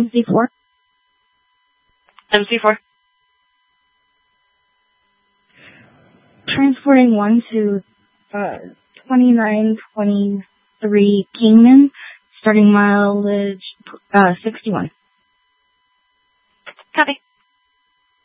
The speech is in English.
MC4. MC4. Transporting 1 to 2923 Kingman, starting mileage 61. Copy.